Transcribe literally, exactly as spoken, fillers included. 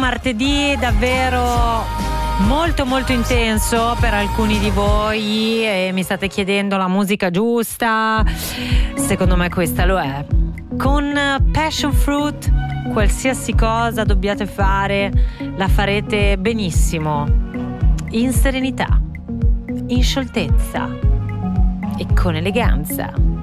martedì davvero molto molto intenso per alcuni di voi e mi state chiedendo la musica giusta. Secondo me questa lo è. Con Passion Fruit qualsiasi cosa dobbiate fare la farete benissimo, in serenità, in scioltezza e con eleganza.